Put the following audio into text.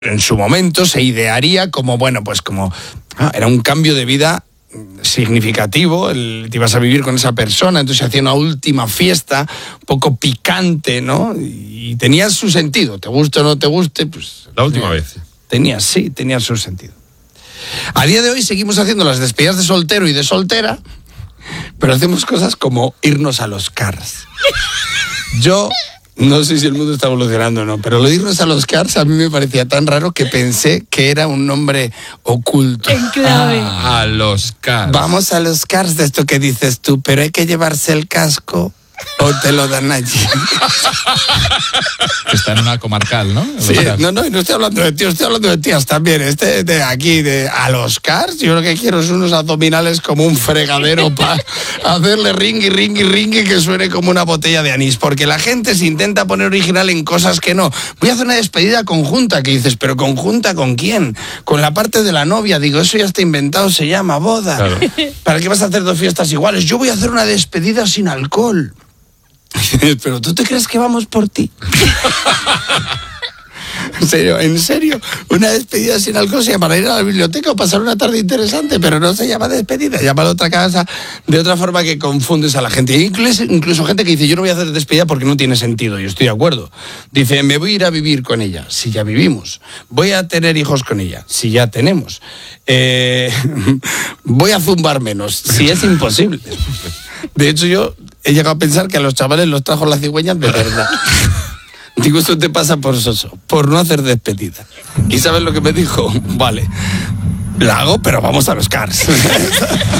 en su momento se idearía como, bueno, pues como era un cambio de vida significativo, te ibas a vivir con esa persona, entonces se hacía una última fiesta, un poco picante, ¿no? Y tenía su sentido, te guste o no te guste, pues... La última vez. Tenía su sentido. A día de hoy seguimos haciendo las despedidas de soltero y de soltera, pero hacemos cosas como irnos a los Cars. Yo... no sé si el mundo está evolucionando o no, pero lo de irnos a los Cars a mí me parecía tan raro que pensé que era un nombre oculto. En clave. A los Cars. Vamos a los Cars, de esto que dices tú, pero hay que llevarse el casco o te lo dan allí. Está en una comarcal, ¿no? Sí, no estoy hablando de tíos, estoy hablando de tías también. De aquí, a los Cars, yo lo que quiero es unos abdominales como un fregadero para hacerle ringui, que suene como una botella de anís, porque la gente se intenta poner original en cosas que no. Voy a hacer una despedida conjunta, que dices, ¿pero conjunta con quién? Con la parte de la novia. Digo, eso ya está inventado, se llama boda. Claro. ¿Para qué vas a hacer dos fiestas iguales? Yo voy a hacer una despedida sin alcohol. Pero ¿tú te crees que vamos por ti? En serio, una despedida sin alcohol se llama para ir a la biblioteca o pasar una tarde interesante, pero no se llama despedida, se llama a otra casa, de otra forma que confundes a la gente. Y incluso gente que dice, yo no voy a hacer despedida porque no tiene sentido, yo estoy de acuerdo. Dice, me voy a ir a vivir con ella, si ya vivimos. Voy a tener hijos con ella, si ya tenemos. Voy a zumbar menos, si es imposible. De hecho, yo he llegado a pensar que a los chavales los trajo la cigüeña de verdad. Digo, esto te pasa por soso, por no hacer despedida. ¿Y sabes lo que me dijo? Vale, la hago, pero vamos a los Cars.